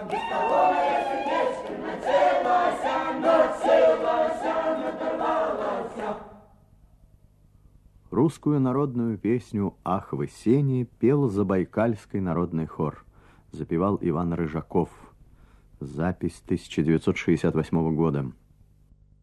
Русскую народную песню «Ах, вы сени» пел Забайкальский народный хор. Запевал Иван Рыжаков. Запись 1968 года.